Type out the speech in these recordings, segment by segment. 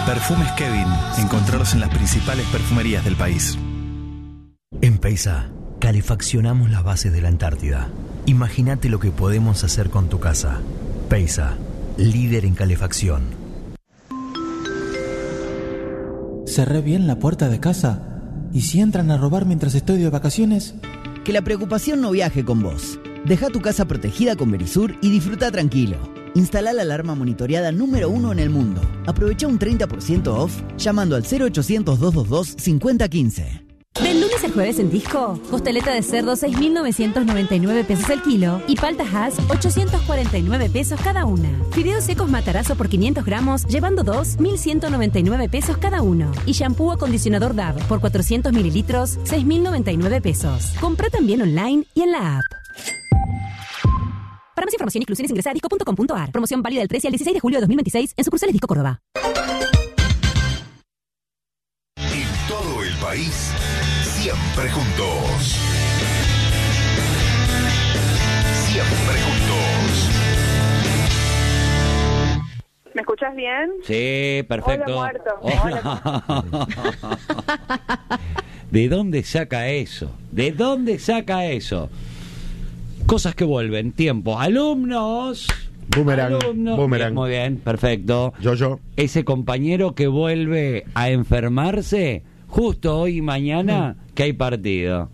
Perfumes Kevin. Encontrarlos en las principales perfumerías del país. En Peisa, calefaccionamos las bases de la Antártida. Imagínate lo que podemos hacer con tu casa. Peisa, líder en calefacción. Cerré bien la puerta de casa. ¿Y si entran a robar mientras estoy de vacaciones? Que la preocupación no viaje con vos. Deja tu casa protegida con Verisur y disfruta tranquilo. Instalá la alarma monitoreada número 1 en el mundo. Aprovecha un 30% off llamando al 0800-222-5015. Del lunes al jueves en Disco, costeleta de cerdo 6.999 pesos el kilo y paltas Hass 849 pesos cada una. Fideos secos Matarazzo por 500 gramos, llevando 2, 1.199 pesos cada uno. Y shampoo acondicionador Dove por 400 mililitros, 6.099 pesos. Comprá también online y en la app. Para más información y exclusiones ingresa a disco.com.ar. Promoción válida del 13 al 16 de julio de 2026 en sucursales Disco Córdoba. En todo el país, siempre juntos. Siempre juntos. ¿Me escuchas bien? Sí, perfecto. Hola, muerto. Hola. ¿De dónde saca eso? ¿De dónde saca eso? Cosas que vuelven, tiempo. Alumnos. Boomerang. Muy bien, perfecto. Yo. Ese compañero que vuelve a enfermarse justo hoy y mañana que hay partido.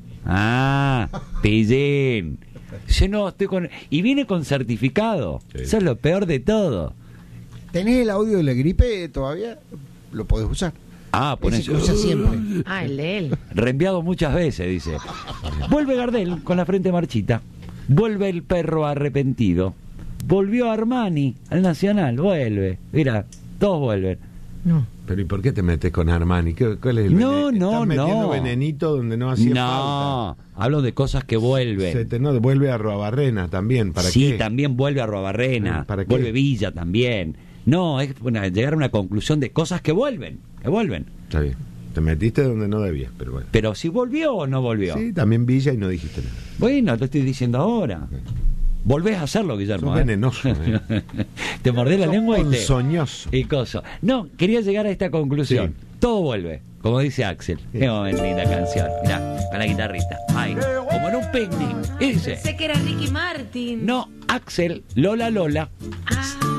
Pillín. Yo no estoy con... Y viene con certificado. Sí. Eso es lo peor de todo. ¿Tenés el audio de la gripe todavía? Lo podés usar. Pones... Se usa siempre. El de él. Reenviado muchas veces, dice. Vuelve Gardel con la frente marchita. Vuelve el perro arrepentido. Volvió Armani al Nacional. Vuelve. Mira, todos vuelven. No. Pero ¿y por qué te metes con Armani? ¿Cuál es el veneno? ¿Estás metiendo venenito donde no hacía falta? No, hablo de cosas que vuelven. Vuelve a Arruabarrena también. ¿Para qué? Sí, también vuelve a Arruabarrena. ¿Para qué? Vuelve Villa también. No, es llegar a una conclusión de cosas que vuelven. Está bien. Te metiste donde no debías, pero bueno. Pero si volvió o no volvió. Sí, también Villa y no dijiste nada. Bueno, te estoy diciendo ahora. Okay. Volvés a hacerlo, Guillermo. Sos venenoso. Te mordés la lengua ponzoñoso. y coso. No, quería llegar a esta conclusión. Sí. Todo vuelve, como dice Axel. Sí. Qué linda canción. Mirá, con la guitarrita. Ay, como en un picnic. Y dice. Pensé que era Ricky Martin. No, Axel, Lola.